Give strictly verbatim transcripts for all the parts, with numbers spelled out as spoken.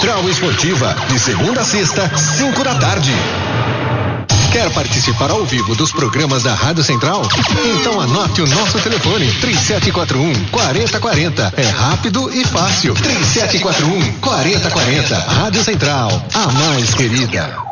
Central Esportiva, de segunda a sexta, cinco da tarde. Quer participar ao vivo dos programas da Rádio Central? Então anote o nosso telefone, três sete quatro um, quatro zero quatro zero. É rápido e fácil. três sete quatro um, quatro zero quatro zero. Rádio Central, a mais querida.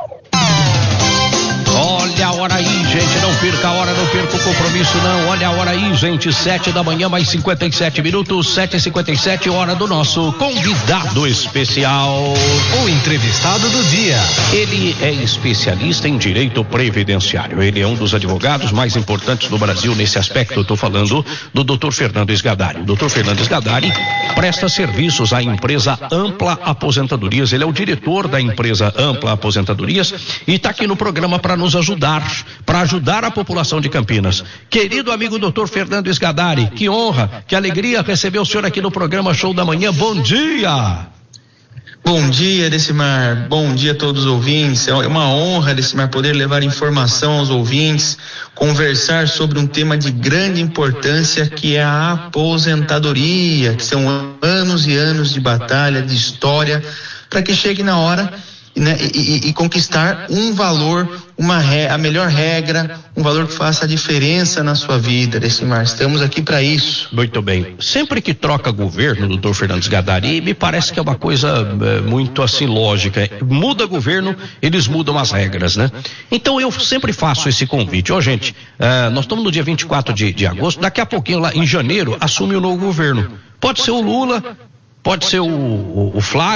Olha a hora aí, gente, não perca a hora, não perca o compromisso, não. Olha a hora aí, gente, sete da manhã, mais cinquenta e sete minutos, sete e cinquenta e sete, hora do nosso convidado especial. O entrevistado do dia. Ele é especialista em direito previdenciário. Ele é um dos advogados mais importantes do Brasil nesse aspecto. Eu estou falando do doutor Fernando Sgadari. O doutor Fernando Sgadari presta serviços à empresa Ampla Aposentadorias. Ele é o diretor da empresa Ampla Aposentadorias e está aqui no programa para nos ajudar, para ajudar a população de Campinas. Querido amigo doutor Fernando Sgadari, que honra, que alegria receber o senhor aqui no programa Show da Manhã. Bom dia! Bom dia, Decimar. Bom dia a todos os ouvintes. É uma honra, Decimar, poder levar informação aos ouvintes, conversar sobre um tema de grande importância que é a aposentadoria, que são anos e anos de batalha, de história, para que chegue na hora, né, e, e, e conquistar um valor, uma re, a melhor regra, um valor que faça a diferença na sua vida, Decimar. Estamos aqui para isso. Muito bem. Sempre que troca governo, doutor Fernando Sgadari, me parece que é uma coisa é, muito assim lógica. Muda governo, eles mudam as regras, né? Então eu sempre faço esse convite. Ó, oh, gente, uh, nós estamos no dia vinte e quatro de, de agosto, daqui a pouquinho, lá em janeiro, assume o novo governo. Pode ser o Lula, pode ser o, o, o Flávio,